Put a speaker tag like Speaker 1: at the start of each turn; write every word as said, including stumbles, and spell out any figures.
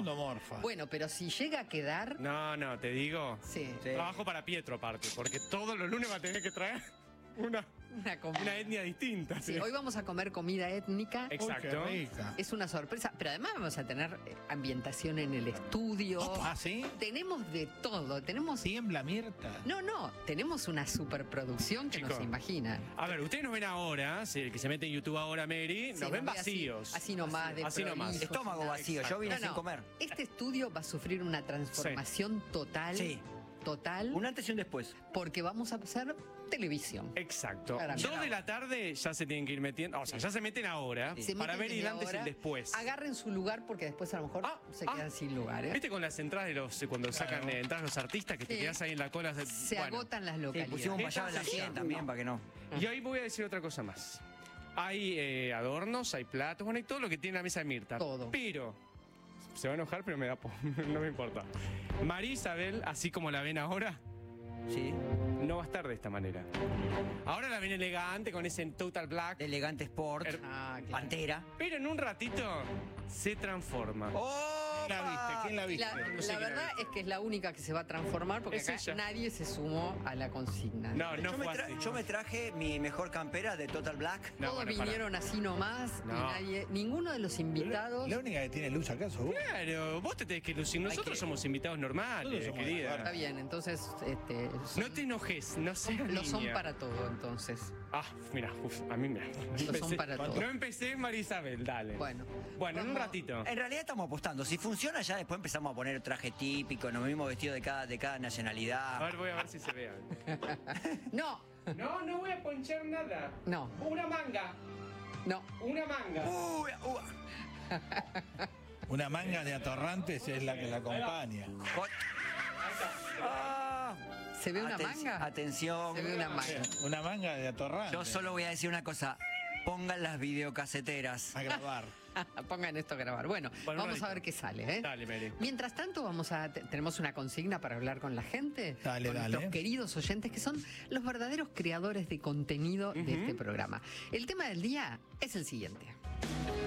Speaker 1: mundo morfa.
Speaker 2: Bueno, pero si llega a quedar...
Speaker 3: No, no, te digo.
Speaker 2: Sí.
Speaker 4: Sí.
Speaker 3: Trabajo para Pietro aparte, porque todos los lunes va a tener que traer una,
Speaker 2: Una comida.
Speaker 3: una etnia distinta.
Speaker 2: Sí,
Speaker 3: ¿sí?
Speaker 2: hoy vamos a comer comida étnica.
Speaker 3: Exacto.
Speaker 1: Uy, qué rica.
Speaker 2: Es una sorpresa, pero además vamos a tener eh, ambientación en el estudio.
Speaker 1: Ah, ¿sí?
Speaker 2: Tenemos de todo, tenemos...
Speaker 1: Tiembla Mirta.
Speaker 2: No, no, tenemos una superproducción que
Speaker 3: Chico.
Speaker 2: no se imaginan.
Speaker 3: A ver, ustedes nos ven ahora, si el que se mete en YouTube ahora, Mary,
Speaker 2: Sí,
Speaker 3: nos ven
Speaker 2: ve así-
Speaker 3: vacíos.
Speaker 2: Así, nomás, de
Speaker 3: Así nomás.
Speaker 2: prolijos,
Speaker 4: Estómago
Speaker 2: nada.
Speaker 4: vacío, yo vine
Speaker 2: No,
Speaker 4: sin
Speaker 2: no,
Speaker 4: comer.
Speaker 2: Este estudio va a sufrir una transformación total.
Speaker 4: Sí.
Speaker 2: Total.
Speaker 4: Un antes y un después.
Speaker 2: Porque vamos a hacer televisión.
Speaker 3: Exacto.
Speaker 2: Claramente.
Speaker 3: Dos de la tarde ya se tienen que ir metiendo, o sea, ya se meten ahora
Speaker 2: Se
Speaker 3: para
Speaker 2: meten
Speaker 3: ver el
Speaker 2: desde
Speaker 3: antes y el
Speaker 2: ahora.
Speaker 3: después.
Speaker 2: Agarren su lugar porque después a lo mejor
Speaker 3: Ah,
Speaker 2: se
Speaker 3: ah.
Speaker 2: quedan sin lugar. ¿eh?
Speaker 3: ¿Viste con las entradas de los, cuando sacan eh, entradas los artistas que te
Speaker 2: Sí.
Speaker 3: quedas ahí en la cola?
Speaker 2: Se
Speaker 3: Bueno.
Speaker 2: agotan las
Speaker 4: Sí,
Speaker 2: localidades.
Speaker 4: pusimos un vallado en la
Speaker 3: Entonces,
Speaker 4: cien
Speaker 3: sí.
Speaker 4: también para que no.
Speaker 3: Y ahí voy a decir otra cosa más. Hay eh, adornos, hay platos, bueno, hay todo lo que tiene la mesa de Mirta.
Speaker 2: Todo.
Speaker 3: Pero, se va a enojar, pero me da po- no me importa. María Isabel, así como la ven ahora,
Speaker 4: Sí.
Speaker 3: no va a estar de esta manera. Ahora la ven elegante con ese total black,
Speaker 4: De elegante sport.
Speaker 3: Her-
Speaker 2: Ah, claro.
Speaker 4: Pantera.
Speaker 3: pero en un ratito se transforma.
Speaker 4: ¡Oh!
Speaker 1: ¿Quién la viste? ¿Quién la viste?
Speaker 2: La,
Speaker 3: No sé
Speaker 2: la
Speaker 3: quién
Speaker 2: verdad
Speaker 3: era.
Speaker 2: es que es la única que se va a transformar porque
Speaker 3: Es
Speaker 2: acá
Speaker 3: ella.
Speaker 2: nadie se sumó a la consigna.
Speaker 3: No, no
Speaker 4: yo, me
Speaker 3: fue
Speaker 4: tra-
Speaker 3: así.
Speaker 4: yo me traje mi mejor campera de Total Black.
Speaker 3: No,
Speaker 2: Todos
Speaker 3: bueno, pará.
Speaker 2: vinieron así nomás
Speaker 3: No.
Speaker 2: y nadie, ninguno de los invitados.
Speaker 1: La única que tiene luz acá sos vos.
Speaker 3: Claro, vos te tenés que lucir. Nosotros
Speaker 4: que-
Speaker 3: somos invitados normales,
Speaker 1: Nosotros somos
Speaker 3: querida.
Speaker 2: Está bien, entonces este, son-
Speaker 3: No te enojes, no seas
Speaker 2: lo son
Speaker 3: niña.
Speaker 2: para todo, entonces.
Speaker 3: Ah, mira, uf, a mí me...
Speaker 2: Lo son para todo.
Speaker 3: No empecé, María Isabel, dale.
Speaker 2: Bueno.
Speaker 3: Bueno, en un
Speaker 2: Vamos-
Speaker 3: ratito.
Speaker 4: En realidad estamos apostando. Si funciona, ya después empezamos a poner traje típico, los mismos vestidos de cada, de cada
Speaker 3: A
Speaker 4: nacionalidad.
Speaker 3: ver, voy a ver si se ve.
Speaker 2: No,
Speaker 3: No, no voy a ponchar nada.
Speaker 2: no,
Speaker 3: Una manga,
Speaker 2: no.
Speaker 3: una manga.
Speaker 4: Uy, uy.
Speaker 1: Una manga de atorrantes es la que la acompaña.
Speaker 4: Co- Ah.
Speaker 2: ¿Se ve una
Speaker 4: Aten-
Speaker 2: manga?
Speaker 4: Atención.
Speaker 2: Se ve una manga.
Speaker 1: Una manga de atorrantes.
Speaker 4: Yo solo voy a decir una cosa. Pongan las videocaseteras.
Speaker 1: A grabar.
Speaker 2: Pongan esto a grabar. Bueno,
Speaker 3: Bueno, un
Speaker 2: vamos a
Speaker 3: ratito.
Speaker 2: ver qué sale, ¿eh?
Speaker 3: Dale, Mary.
Speaker 2: Mientras tanto, vamos a te- tenemos una consigna para hablar con la gente.
Speaker 1: Dale,
Speaker 2: con
Speaker 1: dale.
Speaker 2: nuestros queridos oyentes, que son los verdaderos creadores de contenido de este programa. El tema del día es el siguiente.